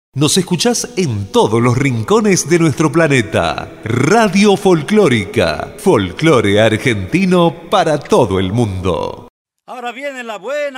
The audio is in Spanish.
Nos escuchás en todos los rincones de nuestro planeta. Radio Folclórica. Folclore argentino para todo el mundo. Ahora viene la buena.